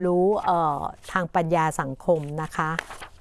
รู้ทางปัญญาสังคมนะคะ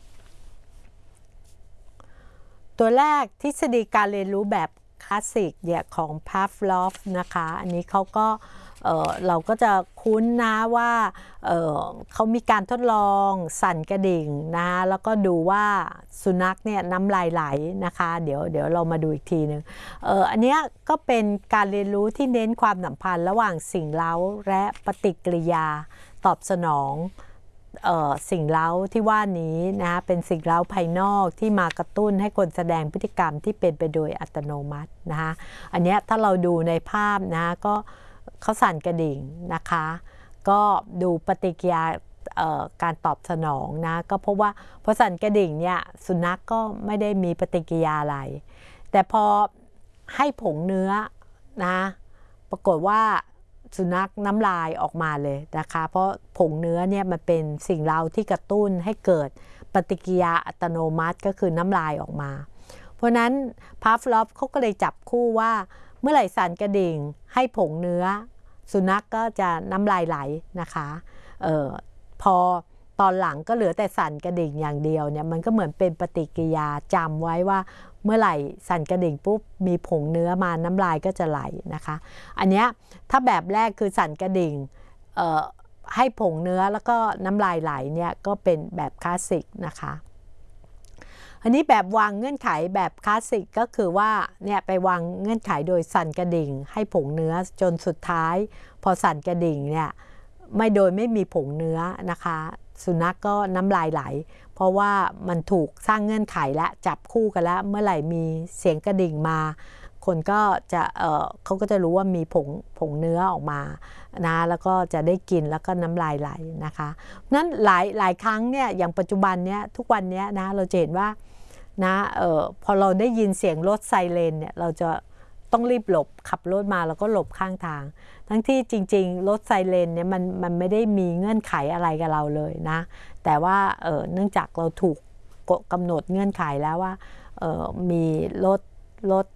ตัวแรกทฤษฎีการเรียนรู้แบบคลาสสิกเนี่ยของพาฟลอฟนะคะอันนี้เขาก็เราก็จะคุ้นนะว่าเขามีการทดลองสั่นกระดิ่งนะแล้วก็ดูว่าสุนัขเนี่ยน้ำลายไหลนะคะเดี๋ยวเรามาดูอีกทีนึงอันนี้ก็เป็นการเรียนรู้ที่เน้นความสัมพันธ์ระหว่างสิ่งเร้าและปฏิกิริยาตอบสนองสิ่งเร้าที่ว่านี้นะเป็นสิ่งเร้าภายนอกที่มากระตุ้นให้คนแสดงพฤติกรรมที่เป็นไปโดยอัตโนมัตินะคะอันนี้ถ้าเราดูในภาพนะก็เขาสั่นกระดิ่งนะคะก็ดูปฏิกิริยาการตอบสนองนะก็พบว่าพอสั่นกระดิ่งเนี่ยสุนัขก็ไม่ได้มีปฏิกิริยาอะไรแต่พอให้ผงเนื้อนะปรากฏว่าสุนัขน้ำลายออกมาเลยนะคะเพราะผงเนื้อเนี่ยมันเป็นสิ่งเร้าที่กระตุ้นให้เกิดปฏิกิริยาอัตโนมัติก็คือน้ำลายออกมาเพราะนั้นพาฟลอฟเขาก็เลยจับคู่ว่าเมื่อไหร่สั่นกระดิ่งให้ผงเนื้อสุนัขก็จะน้ำลายไหลนะคะพอตอนหลังก็เหลือแต่สั่นกระดิ่งอย่างเดียวเนี่ยมันก็เหมือนเป็นปฏิกิริยาจำไว้ว่าเมื่อไหร่สั่นกระดิ่งปุ๊บมีผงเนื้อมาน้ำลายก็จะไหลนะคะอันเนี้ยถ้าแบบแรกคือสั่นกระดิ่งให้ผงเนื้อแล้วก็น้ำลายไหลเนี่ยก็เป็นแบบคลาสสิกนะคะอันนี้แบบวางเงื่อนไขแบบคลาสสิกก็คือว่าเนี่ยไปวางเงื่อนไขโดยสั่นกระดิ่งให้ผงเนื้อจนสุดท้ายพอสั่นกระดิ่งเนี่ยไม่มีผงเนื้อนะคะสุนัขก็น้ำลายไหลเพราะว่ามันถูกสร้างเงื่อนไขและจับคู่กันแล้วเมื่อไหร่มีเสียงกระดิ่งมาคนก็จะเขาก็จะรู้ว่ามีผงเนื้อออกมานะแล้วก็จะได้กินแล้วก็น้ำลายไหลนะคะนั้นหลายครั้งเนี่ยอย่างปัจจุบันเนี้ยทุกวันนี้นะเราจะเห็นว่านะพอเราได้ยินเสียงรถไซเรนเนี่ยเราจะต้องรีบหลบขับรถมาแล้วก็หลบข้างทางทั้งที่จริงๆรถไซเรนเนี่ยมันไม่ได้มีเงื่อนไขอะไรกับเราเลยนะแต่ว่าเนื่องจากเราถูกกำหนดเงื่อนไขแล้วว่ามีรถ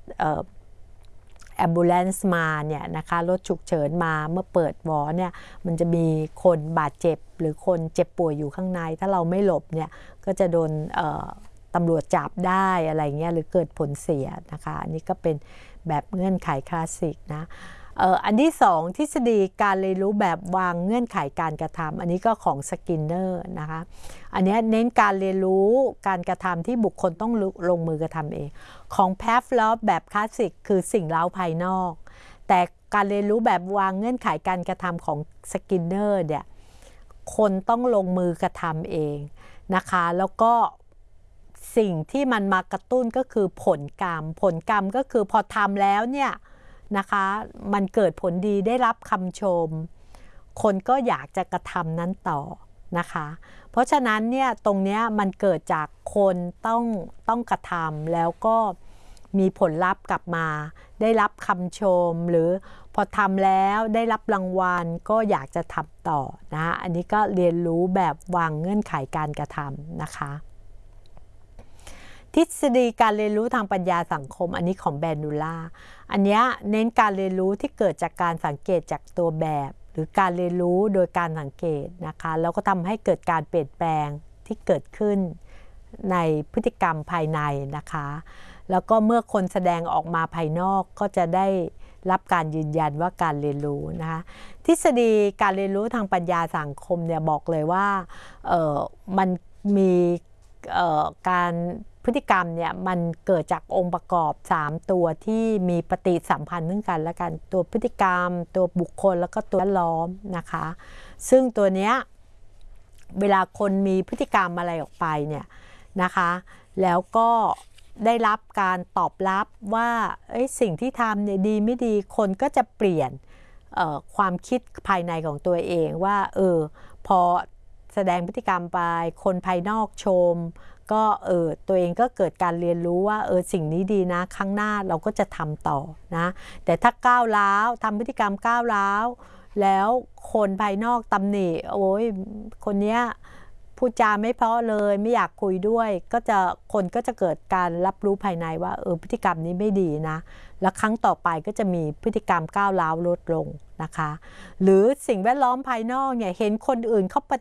ambulance มาเนี่ยนะคะรถฉุกเฉินมาเมื่อเปิดวอเนี่ยมันจะมีคนบาดเจ็บหรือคนเจ็บป่วยอยู่ข้างในถ้าเราไม่หลบเนี่ยก็จะโดนตำรวจจับได้อะไรเงี้ยหรือเกิดผลเสียนะคะอันนี้ก็เป็นแบบเงื่อนไขคลาสสิกนะอันที่2ทฤษฎีการเรียนรู้แบบวางเงื่อนไขการกระทำอันนี้ก็ของสกินเนอร์นะคะอันนี้เน้นการเรียนรู้การกระทำที่บุคคลต้องลงมือกระทำเองของพาฟลอฟแบบคลาสสิกคือสิ่งเร้าภายนอกแต่การเรียนรู้แบบวางเงื่อนไขการกระทำของสกินเนอร์เนี่ยคนต้องลงมือกระทำเองนะคะแล้วก็สิ่งที่มันมากระตุ้นก็คือผลกรรมก็คือพอทำแล้วเนี่ยนะคะมันเกิดผลดีได้รับคำชมคนก็อยากจะกระทำนั้นต่อนะคะเพราะฉะนั้นเนี่ยตรงนี้มันเกิดจากคนต้องกระทำแล้วก็มีผลลัพธ์กลับมาได้รับคำชมหรือพอทำแล้วได้รับรางวัลก็อยากจะทำต่อนะอันนี้ก็เรียนรู้แบบวางเงื่อนไขการกระทำนะคะทฤษฎีการเรียนรู้ทางปัญญาสังคมอันนี้ของแบนดูล่าอันนี้เน้นการเรียนรู้ที่เกิดจากการสังเกตจากตัวแบบหรือการเรียนรู้โดยการสังเกตนะคะแล้วก็ทำให้เกิดการเปลี่ยนแปลงที่เกิดขึ้นในพฤติกรรมภายในนะคะแล้วก็เมื่อคนแสดงออกมาภายนอกก็จะได้รับการยืนยันว่าการเรียนรู้นะคะทฤษฎีการเรียนรู้ทางปัญญาสังคมเนี่ยบอกเลยว่ามันมีการพฤติกรรมเนี่ยมันเกิดจากองค์ประกอบ3ตัวที่มีปฏิสัมพันธ์ซึ่งกันและกันตัวพฤติกรรมตัวบุคคลแล้วก็ตัวแวดล้อมนะคะซึ่งตัวเนี้ยเวลาคนมีพฤติกรรมอะไรออกไปเนี่ยนะคะแล้วก็ได้รับการตอบรับว่าสิ่งที่ทำเนี่ยดีไม่ดีคนก็จะเปลี่ยนความคิดภายในของตัวเองว่าพอแสดงพฤติกรรมไปคนภายนอกชมก็ตัวเองก็เกิดการเรียนรู้ว่าสิ่งนี้ดีนะครั้งหน้าเราก็จะทำต่อนะแต่ถ้าก้าวร้าวทำพฤติกรรมก้าวร้าวแล้วคนภายนอกตำหนิโอ้ยคนเนี้ยพูดจาไม่เพราะเลยไม่อยากคุยด้วยคนก็จะเกิดการรับรู้ภายในว่าพฤติกรรมนี้ไม่ดีนะแล้วครั้งต่อไปก็จะมีพฤติกรรมก้าวร้าวลดลงนะคะหรือสิ่งแวดล้อมภายนอกเนี่ยเห็นคนอื่นเขาป